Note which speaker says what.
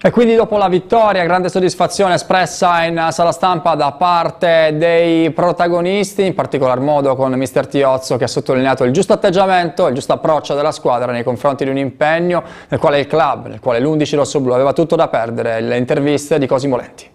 Speaker 1: E quindi dopo la vittoria, grande soddisfazione espressa in sala stampa da parte dei protagonisti, in particolar modo con mister Tiozzo, che ha sottolineato il giusto atteggiamento, il giusto approccio della squadra nei confronti di un impegno nel quale il club, nel quale l'11 rossoblù aveva tutto da perdere. Le interviste di Cosimo Lenti.